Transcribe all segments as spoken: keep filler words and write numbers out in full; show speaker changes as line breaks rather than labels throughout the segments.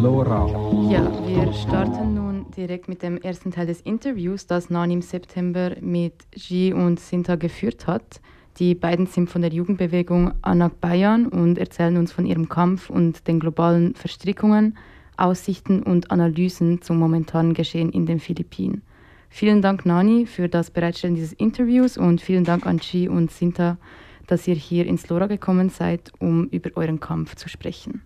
Lora.
Ja, wir starten nun direkt mit dem ersten Teil des Interviews, das Nani im September mit Ji und Sinta geführt hat. Die beiden sind von der Jugendbewegung Anak Bayan und erzählen uns von ihrem Kampf und den globalen Verstrickungen, Aussichten und Analysen zum momentanen Geschehen in den Philippinen. Vielen Dank, Nani, für das Bereitstellen dieses Interviews und vielen Dank an Ji und Sinta, dass ihr hier ins Lora gekommen seid, um über euren Kampf zu sprechen.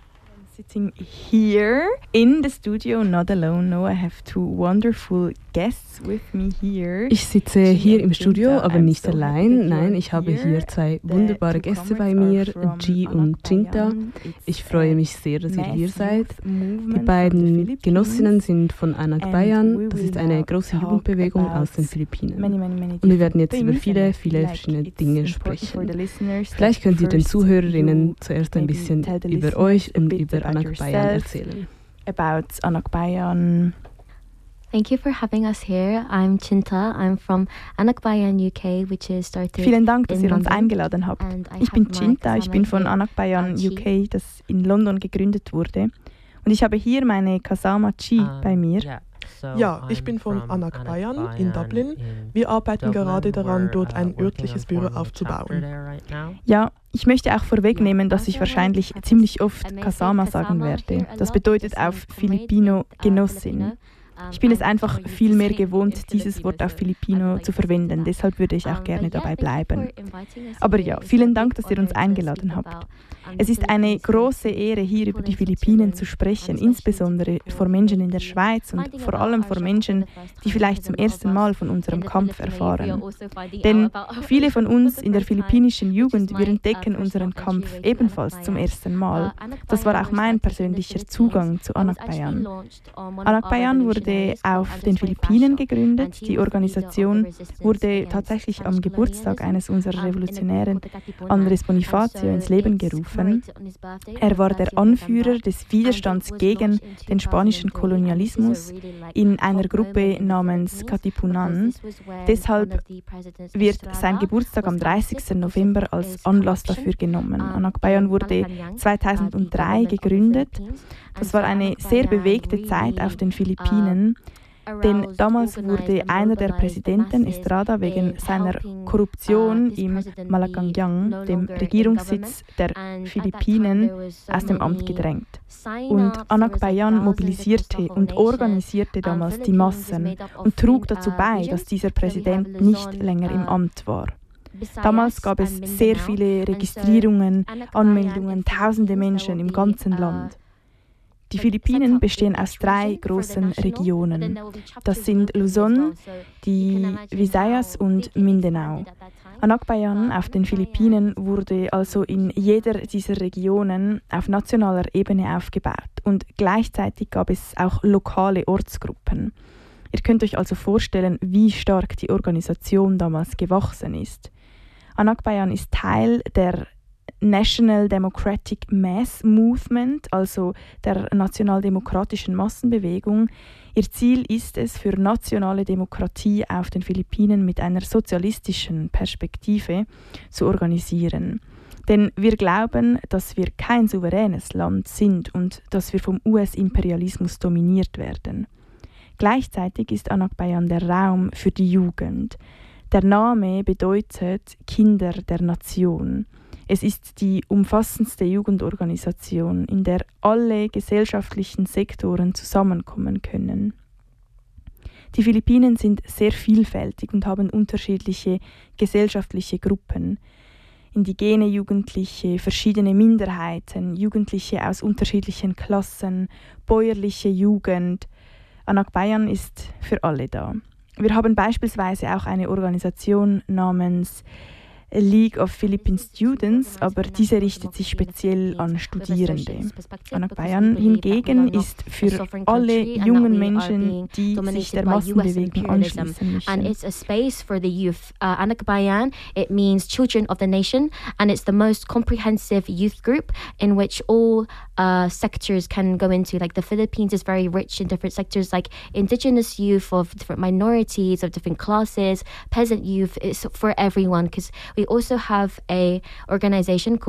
Sitting here in the studio, not alone. No, I have two wonderful guests with me here.
Ich sitze hier im Studio, aber nicht allein. Nein, ich habe hier zwei wunderbare Gäste bei mir, Ji und Cinta. Ich freue mich sehr, dass ihr hier seid. Die beiden Genossinnen sind von Anak Bayan. Das ist eine große Jugendbewegung aus den Philippinen. Und wir werden jetzt über viele, viele verschiedene Dinge sprechen. Vielleicht könnt ihr den Zuhörerinnen zuerst ein bisschen über euch und über Anak Bayan erzählen.
About Anak Bayan.
Thank you for having us here. I'm Cinta. I'm from Anak Bayan U K, which is started
Vielen Dank, dass
in
ihr uns
London.
eingeladen habt. Ich bin Cinta, ich bin von Anak Bayan U K, das in London gegründet wurde. Und ich habe hier meine Kasama Chi
um,
bei mir.
Yeah. So
Ja, ich bin von Anak Bayan in Dublin. Wir arbeiten gerade daran, dort ein örtliches Büro aufzubauen.
Ja, ich möchte auch vorwegnehmen, dass ich wahrscheinlich ziemlich oft Kasama sagen werde. Das bedeutet auf Filipino Genossin. Ich bin es einfach viel mehr gewohnt, dieses Wort auf Filipino zu verwenden. Deshalb würde ich auch gerne dabei bleiben. Aber ja, vielen Dank, dass ihr uns eingeladen habt. Es ist eine große Ehre, hier über die Philippinen zu sprechen, insbesondere vor Menschen in der Schweiz und vor allem vor Menschen, die vielleicht zum ersten Mal von unserem Kampf erfahren. Denn viele von uns in der philippinischen Jugend, wir entdecken unseren Kampf ebenfalls zum ersten Mal. Das war auch mein persönlicher Zugang zu Anak Bayan. Anak Bayan wurde auf den Philippinen gegründet. Die Organisation wurde tatsächlich am Geburtstag eines unserer Revolutionären, Andres Bonifacio, ins Leben gerufen. Er war der Anführer des Widerstands gegen den spanischen Kolonialismus in einer Gruppe namens Katipunan. Deshalb wird sein Geburtstag am dreißigsten November als Anlass dafür genommen. Anak Bayan wurde zweitausenddrei gegründet. Das war eine sehr bewegte Zeit auf den Philippinen. Denn damals wurde einer der Präsidenten, Estrada, wegen seiner Korruption im Malacanang, dem Regierungssitz der Philippinen, aus dem Amt gedrängt. Und Anak Bayan mobilisierte und organisierte damals die Massen und trug dazu bei, dass dieser Präsident nicht länger im Amt war. Damals gab es sehr viele Registrierungen, Anmeldungen, tausende Menschen im ganzen Land. Die Philippinen bestehen aus drei großen Regionen. Das sind Luzon, die Visayas und Mindanao. Anak Bayan auf den Philippinen wurde also in jeder dieser Regionen auf nationaler Ebene aufgebaut und gleichzeitig gab es auch lokale Ortsgruppen. Ihr könnt euch also vorstellen, wie stark die Organisation damals gewachsen ist. Anak Bayan ist Teil der National Democratic Mass Movement, also der nationaldemokratischen Massenbewegung. Ihr Ziel ist es, für nationale Demokratie auf den Philippinen mit einer sozialistischen Perspektive zu organisieren. Denn wir glauben, dass wir kein souveränes Land sind und dass wir vom U S-Imperialismus dominiert werden. Gleichzeitig ist Anak Bayan der Raum für die Jugend. Der Name bedeutet Kinder der Nation. Es ist die umfassendste Jugendorganisation, in der alle gesellschaftlichen Sektoren zusammenkommen können. Die Philippinen sind sehr vielfältig und haben unterschiedliche gesellschaftliche Gruppen. Indigene Jugendliche, verschiedene Minderheiten, Jugendliche aus unterschiedlichen Klassen, bäuerliche Jugend. Anak Bayan ist für alle da. Wir haben beispielsweise auch eine Organisation namens League of Philippine Students, aber diese richtet sich speziell an Studierende. Anak Bayan hingegen ist für alle jungen Menschen, die sich der Massenbewegung anschließen möchten.
And it's a space for the youth. Uh, Anak Bayan, it means children of the nation, and it's the most comprehensive youth group in which all uh, sectors can go into. Like the Philippines is very rich in different sectors, like indigenous youth of different minorities, of different classes, peasant youth. It's for everyone because we also have a organization called